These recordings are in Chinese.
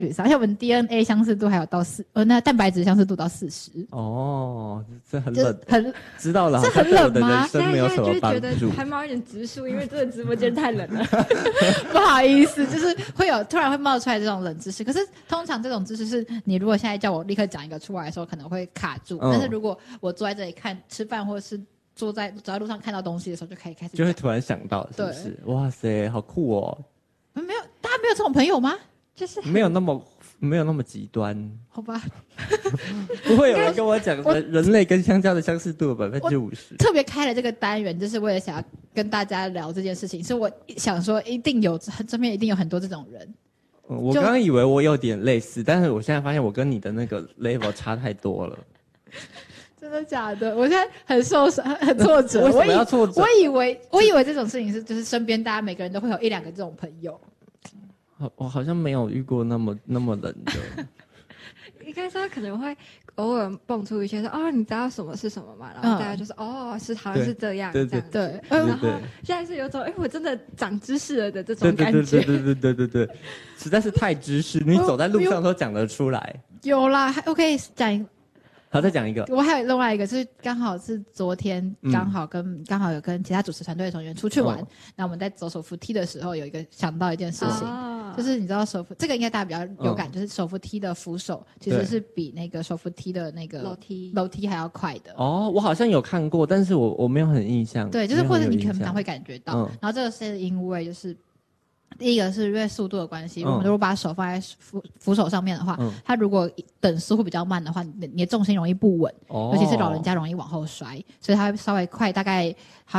上，而且我们 DNA 相似度还有到那蛋白质相似度到40。 哦，这很冷， 很知道了， 这很冷吗？ 现在没有什么帮助。 就是觉得还冒一点直树，因为这个直播间太冷了。 不好意思，就是突然会冒出来这种冷知识。可是通常这种知识是你如果现在叫我立刻讲一个出来的时候，可能会卡住。但是如果我坐在这里吃饭，或者是走在路上看到东西的时候，就可以开始讲， 就会突然想到，是不是？哇塞，好酷哦！ 没有，大家没有这种朋友吗？ 就是没有那么极端， 好吧？ 不会有人跟我讲人类跟香蕉的相似度有50%。 特别开了这个单元，就是为了想要跟大家聊这件事情，所以我想说身边一定有很多这种人。 我刚刚以为我有点类似，但是我现在发现我跟你的那个 level 差太多了。 真的假的？我现在很受伤，很挫折。 为什么要挫折？ 我以为这种事情就是身边大家每个人都会有1-2个这种朋友。 我好像没有遇过那么冷的。 应该说可能会偶尔蹦出一些说你知道什么是什么吗？然后大家就说是好像是这样， 对。 然后现在是有种我真的长知识了的这种感觉。 对，实在是太知识，你走在路上都讲得出来。 有啦，OK，讲一个。 好，再讲一个。 我还有另外一个，就是刚好是昨天刚好有跟其他主持团队的成员出去玩，那我们在走手扶梯的时候，有一个想到一件事情，就是你知道这个应该大家比较有感，就是手扶梯的扶手其实是比那个手扶梯的那个楼梯还要快的。 我好像有看过，但是我没有很印象。 对，就是或者你可能会感觉到，然后这个是因为就是第一个是因为速度的关系，我们如果把手放在扶手上面的话，它如果等速会比较慢的话，你的重心容易不稳，尤其是老人家容易往后摔，所以它会稍微快，大概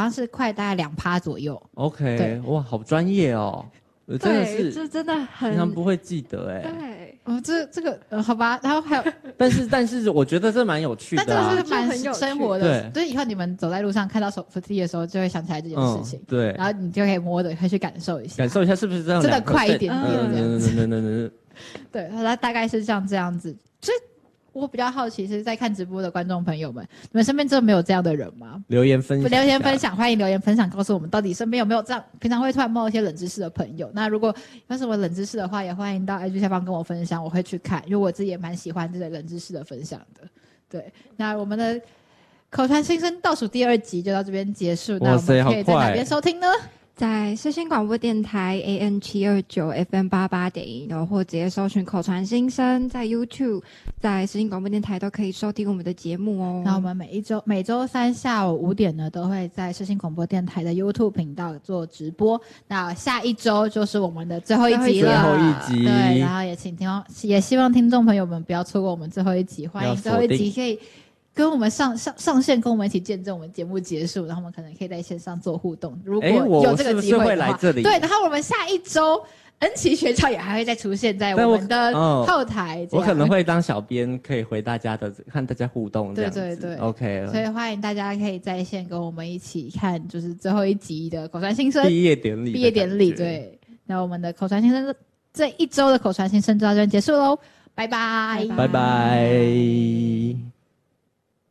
2%左右。 OK， 对，哇，好专业哦。真的是， 这真的很平常不会记得对， 这个好吧，然后还有， 但是我觉得这蛮有趣的， 但这是蛮生活的，对，以后你们走在路上看到手扶梯的时候，就会想起来这件事情，对，然后你就可以摸着，可以去感受一下是不是这样，真的快一点点，对，它大概是像这样子，所以我比较好奇是在看直播的观众朋友们，你们身边真的没有这样的人吗？ 留言分享， 欢迎留言分享，告诉我们到底身边有没有这样平常会突然冒一些冷知识的朋友。那如果有什么冷知识的话，也欢迎到 IG 下方跟我分享，我会去看，因为我自己也蛮喜欢这个冷知识的分享的。对，那我们的口传新生倒数第2集就到这边结束，那我们可以在哪边收听呢？ 在世新广播电台 AM729 FM88.1，或直接搜寻口传新生，在 YouTube 在世新广播电台都可以收听我们的节目哦。 那我们每周3下午5点呢，都会在世新广播电台的 YouTube 频道做直播。那下一周就是我们的最后一集了，对，然后也希望听众朋友们不要错过我们最后一集，欢迎最后一集可以跟我们上线，跟我们一起见证我们节目结束，然后我们可能可以在线上做互动。如果有这个机会的话，对，然后我们下一周恩琪学长也还会再出现在我们的后台， 我可能会当小编，可以回大家的，看大家互动这样子。 对 ，OK。 所以欢迎大家可以在线跟我们一起看，就是最后一集的口传新生毕业典礼。 对，那我们的口传新生这一周的口传新生就到这边结束喽，拜拜， 拜拜。